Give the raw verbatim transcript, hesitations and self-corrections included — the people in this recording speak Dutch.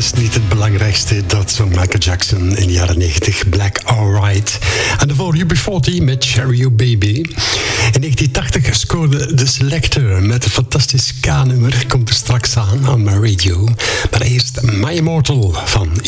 is niet het belangrijkste. Dat zong Michael Jackson in de jaren negentig. Black Alright. En daarvoor U B veertig met Cherry You Baby. In negentien tachtig scoorde The Selector met een fantastisch ska-nummer. Komt er straks aan aan mijn radio. Maar eerst My Immortal van